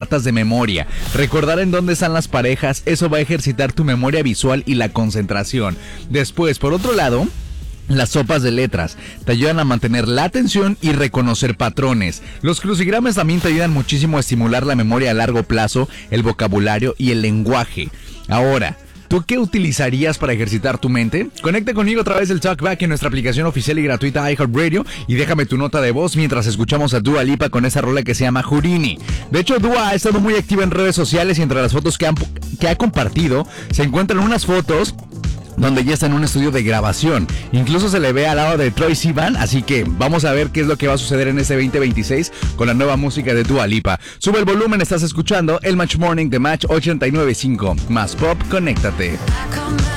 cartas de memoria. Recordar en dónde están las parejas, eso va a ejercitar tu memoria visual y la concentración. Después, por otro lado, las sopas de letras te ayudan a mantener la atención y reconocer patrones. Los crucigramas también te ayudan muchísimo a estimular la memoria a largo plazo, el vocabulario y el lenguaje. Ahora, ¿tú qué utilizarías para ejercitar tu mente? Conecta conmigo a través del TalkBack en nuestra aplicación oficial y gratuita iHeartRadio y déjame tu nota de voz mientras escuchamos a Dua Lipa con esa rola que se llama Houdini. De hecho, Dua ha estado muy activa en redes sociales y entre las fotos que ha compartido se encuentran unas fotos donde ya está en un estudio de grabación. Incluso se le ve al lado de Troye Sivan, así que vamos a ver qué es lo que va a suceder en este 2026 con la nueva música de Dua Lipa. Sube el volumen, estás escuchando el Match Morning de Match 89.5. Más pop, conéctate.